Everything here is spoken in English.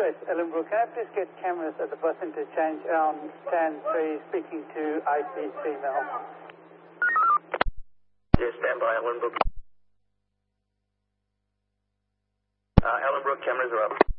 Express, Ellenbrook. Can I please get cameras at the bus interchange around stand 3 speaking to IP female? Yes, stand by, Ellenbrook. Ellenbrook, cameras are up.